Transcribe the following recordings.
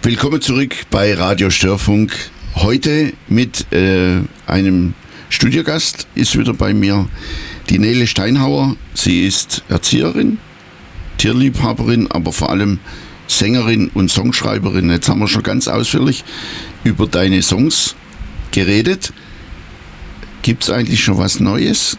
Willkommen zurück bei Radio Störfunk. Heute mit einem Studiogast ist wieder bei mir die Nele Steinhauer. Sie ist Erzieherin, Tierliebhaberin, aber vor allem Sängerin und Songschreiberin. Jetzt haben wir schon ganz ausführlich über deine Songs geredet. Gibt es eigentlich schon was Neues?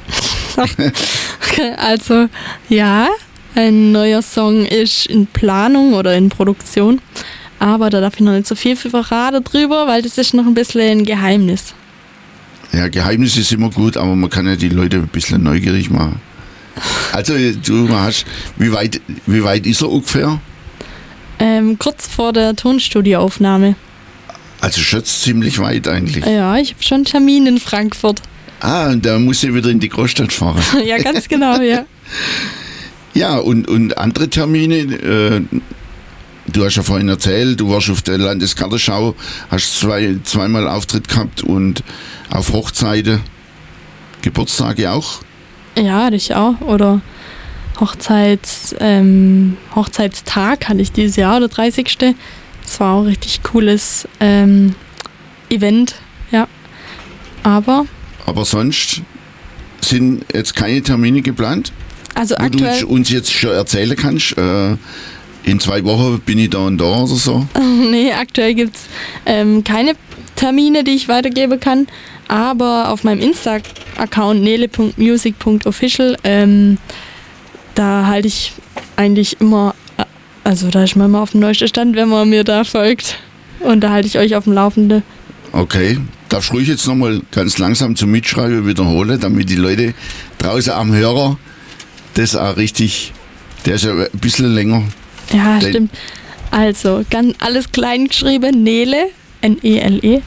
Also ja, ein neuer Song ist in Planung oder in Produktion. Aber da darf ich noch nicht so viel verraten drüber, weil das ist noch ein bisschen ein Geheimnis. Ja, Geheimnis ist immer gut, aber man kann ja die Leute ein bisschen neugierig machen. Also du hast, wie weit ist er ungefähr? Kurz vor der Tonstudioaufnahme. Also schon ziemlich weit eigentlich. Ja, ich habe schon einen Termin in Frankfurt. Ah, und da muss ich wieder in die Großstadt fahren. Ja, ganz genau, ja. Ja, und andere Termine, du hast ja vorhin erzählt, du warst auf der Landesgartenschau, hast zweimal Auftritt gehabt und auf Hochzeiten, Geburtstage auch? Ja, hatte ich auch. Oder Hochzeitstag hatte ich dieses Jahr, der 30. Das war auch ein richtig cooles Event, ja. Aber sonst sind jetzt keine Termine geplant? Also wo aktuell, du uns jetzt schon erzählen kannst, in 2 Wochen bin ich da und da oder so? Nee, aktuell gibt es keine Termine, die ich weitergeben kann, aber auf meinem Insta-Account nele.music.official da halte ich eigentlich immer, also da ist man immer auf dem neuesten Stand, wenn man mir da folgt, und da halte ich euch auf dem Laufenden. Okay, darfst ruhig jetzt nochmal ganz langsam zum Mitschreiben wiederholen, damit die Leute draußen am Hörer das auch richtig, der ist ja ein bisschen länger. Ja, stimmt. Also, ganz alles klein geschrieben, Nele, Nele,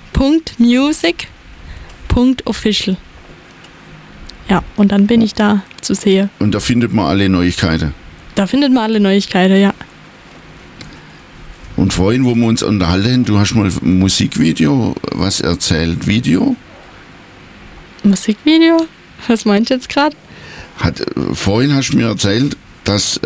.music.official. Ja, und dann bin ich da zu sehen. Und da findet man alle Neuigkeiten? Da findet man alle Neuigkeiten, ja. Und vorhin, wo wir uns unterhalten, du hast mal ein Musikvideo, was erzählt? Video? Musikvideo? Was meinst du jetzt gerade? Vorhin hast du mir erzählt, dass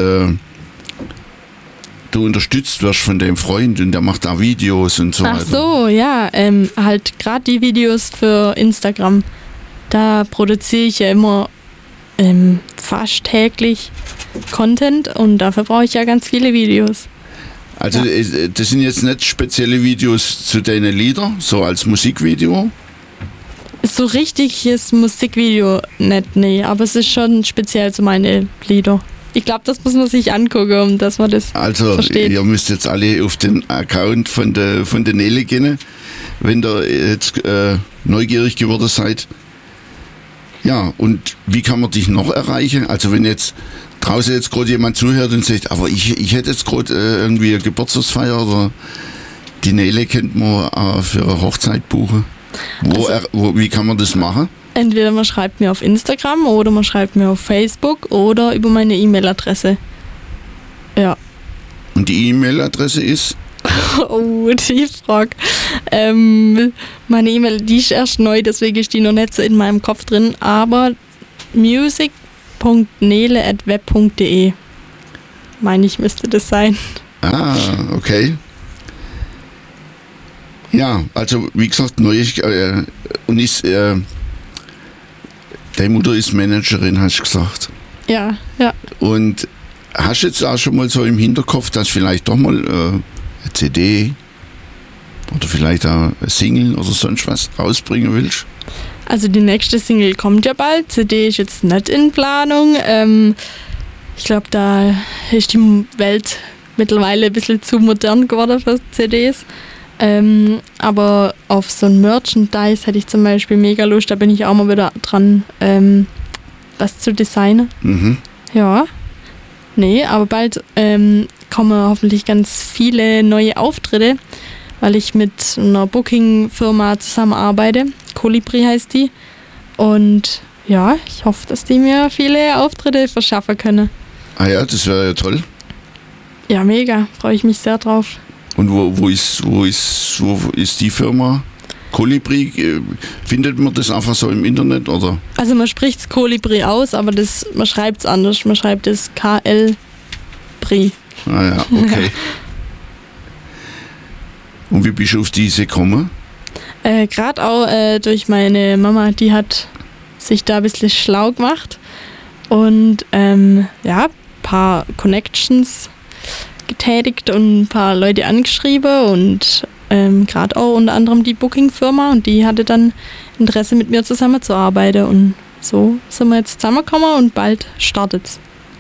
du unterstützt wirst von dem Freund und der macht da Videos und so weiter. Ach so, ja, halt gerade die Videos für Instagram. Da produziere ich ja immer fast täglich Content und dafür brauche ich ja ganz viele Videos. Also ja. Das sind jetzt nicht spezielle Videos zu deinen Liedern, so als Musikvideo? So richtiges Musikvideo nicht, nee, aber es ist schon speziell zu meinen Liedern. Ich glaube, das muss man sich angucken, um dass man das versteht. Ihr müsst jetzt alle auf den Account von der Nele gehen, wenn ihr jetzt neugierig geworden seid. Ja, und wie kann man dich noch erreichen? Also wenn jetzt draußen jetzt gerade jemand zuhört und sagt, aber ich hätte jetzt gerade irgendwie eine Geburtstagsfeier oder die Nele könnte man für eine Hochzeit buchen. Wie kann man das machen? Entweder man schreibt mir auf Instagram oder man schreibt mir auf Facebook oder über meine E-Mail-Adresse. Ja. Und die E-Mail-Adresse ist? Oh, die Frage. Meine E-Mail, die ist erst neu, deswegen ist die noch nicht so in meinem Kopf drin, aber music.nele@web.de meine ich, müsste das sein. Ah, okay. Ja, also wie gesagt, Neuigkeit und ist deine Mutter ist Managerin, hast du gesagt. Ja, ja. Und hast du jetzt auch schon mal so im Hinterkopf, dass vielleicht doch mal eine CD oder vielleicht auch eine Single oder sonst was rausbringen willst? Also die nächste Single kommt ja bald, CD ist jetzt nicht in Planung. Ich glaube, da ist die Welt mittlerweile ein bisschen zu modern geworden für CDs. Aber auf so ein Merchandise hätte ich zum Beispiel mega Lust, da bin ich auch mal wieder dran, was zu designen. Mhm. Ja, nee, aber bald kommen hoffentlich ganz viele neue Auftritte, weil ich mit einer Booking-Firma zusammenarbeite. Kolibri heißt die. Und ja, ich hoffe, dass die mir viele Auftritte verschaffen können. Ah ja, das wäre ja toll. Ja, mega, freue ich mich sehr drauf. Und wo ist die Firma? Kolibri? Findet man das einfach so im Internet, oder? Also man spricht es Kolibri aus, aber man schreibt es anders. Man schreibt es KL-Bri. Ah ja, okay. Und wie bist du auf diese gekommen? Gerade auch durch meine Mama, die hat sich da ein bisschen schlau gemacht und ja, ein paar Connections getätigt und ein paar Leute angeschrieben und gerade auch unter anderem die Booking-Firma und die hatte dann Interesse mit mir zusammenzuarbeiten und so sind wir jetzt zusammengekommen und bald startet's.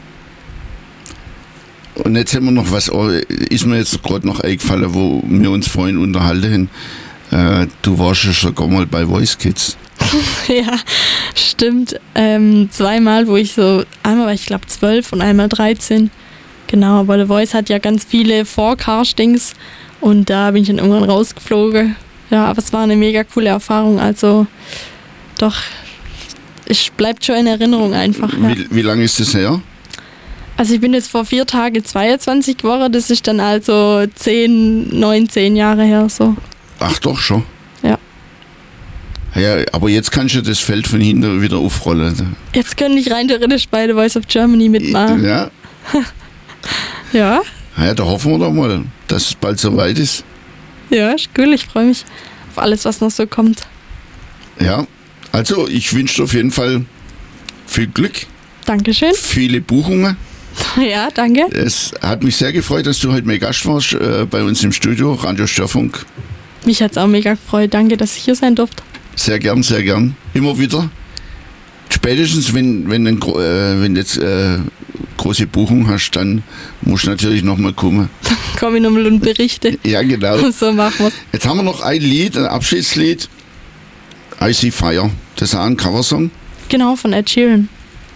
Und jetzt haben wir noch was, ist mir jetzt gerade noch eingefallen, wo wir uns vorhin unterhalten haben. Du warst ja sogar mal bei Voice Kids. Ja, stimmt. Zweimal, wo ich so, einmal war ich glaube 12 und einmal 13. Genau, aber The Voice hat ja ganz viele Vorcastings und da bin ich dann irgendwann rausgeflogen. Ja, aber es war eine mega coole Erfahrung, also doch, es bleibt schon in Erinnerung einfach. Ja. Wie lange ist das her? Also ich bin jetzt vor 4 Tagen 22 geworden, das ist dann also 19 Jahre her so. Ach doch schon. Ja. Ja, aber jetzt kannst du das Feld von hinten wieder aufrollen. Jetzt könnte ich rein theoretisch bei The Voice of Germany mitmachen. Ja. Ja. Ja, da hoffen wir doch mal, dass es bald soweit ist. Ja, ist cool, ich freue mich auf alles, was noch so kommt. Ja, also ich wünsche dir auf jeden Fall viel Glück, Dankeschön. viele Buchungen. Ja, danke. Es hat mich sehr gefreut, dass du heute mein Gast warst bei uns im Studio, Radio Störfunk. Mich hat es auch mega gefreut. Danke, dass ich hier sein durfte. Sehr gern, sehr gern. Immer wieder. Spätestens, wenn jetzt große Buchung hast, dann musst du natürlich nochmal kommen. Komm ich nochmal und berichte. Ja, genau. So machen wir's. Jetzt haben wir noch ein Lied, ein Abschiedslied. I See Fire. Das ist auch ein Coversong. Genau, von Ed Sheeran.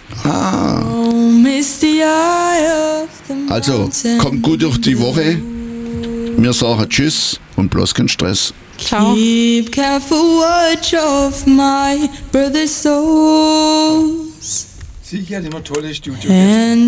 Also, kommt gut durch die Woche. Wir sagen Tschüss und bloß kein Stress. Ciao. Keep careful watch of my brother's souls. Sie hat immer tolle Studios. And